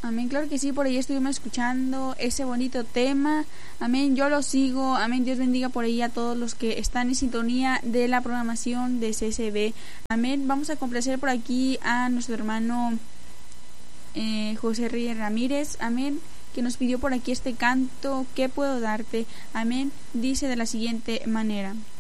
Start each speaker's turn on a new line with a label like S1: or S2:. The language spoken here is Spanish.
S1: Amén, claro que sí, por ahí estuvimos escuchando ese bonito tema. Amén, yo lo sigo. Amén, Dios bendiga por ahí a todos los que están en sintonía de la programación de CCB. Amén, vamos a complacer por aquí a nuestro hermano José Ríos Ramírez. Amén, que nos pidió por aquí este canto, ¿qué puedo darte? Amén, dice de la siguiente manera.